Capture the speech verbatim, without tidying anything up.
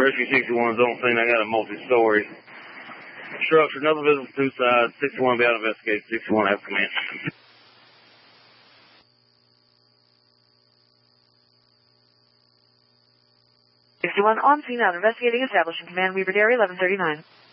Rescue sixty-one's on scene. I got a multi-story structure. Another visible two sides. sixty-one be out investigated. sixty-one have command. sixty-one on scene out investigating establishing command Weaver Dairy eleven thirty-nine.